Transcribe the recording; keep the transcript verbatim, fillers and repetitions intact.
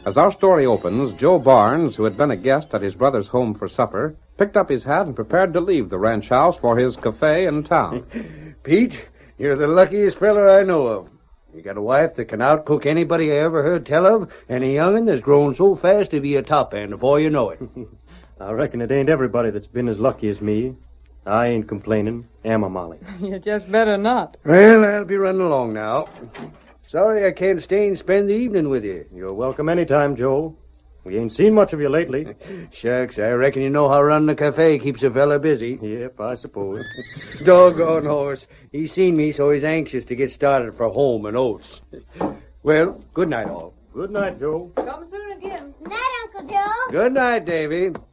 As our story opens, Joe Barnes, who had been a guest at his brother's home for supper, picked up his hat and prepared to leave the ranch house for his cafe in town. Pete, you're the luckiest feller I know of. You got a wife that can outcook anybody I ever heard tell of, and a young'un that's grown so fast to be a top hand before you know it. I reckon it ain't everybody that's been as lucky as me. I ain't complaining, am I, Molly? You just better not. Well, I'll be running along now. Sorry I can't stay and spend the evening with you. You're welcome anytime, Joe. We ain't seen much of you lately. Shucks, I reckon you know how running a cafe keeps a fella busy. Yep, I suppose. Doggone horse. He's seen me, so he's anxious to get started for home and oats. Well, good night, all. Good night, Joe. Come soon again. Night, Uncle Joe. Good night, Davy.